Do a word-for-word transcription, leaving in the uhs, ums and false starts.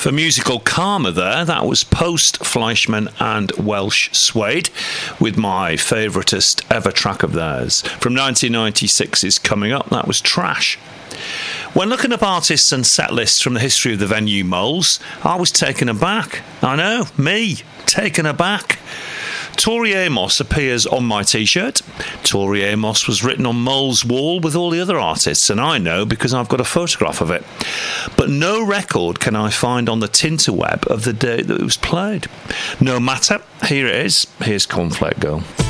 For musical Karma there, that was Post, Fleischman and Welsh Suede with my favouriteest ever track of theirs. From nineteen ninety-six is coming up, that was Trash. When looking up artists and set lists from the history of the venue Moles, I was taken aback. I know, me, taken aback. Tori Amos appears on my t-shirt. Tori Amos was written on Mole's wall with all the other artists, and I know because I've got a photograph of it. But no record can I find on the Tinterweb of the day that it was played. No matter, here it is. Here's Cornflake Girl.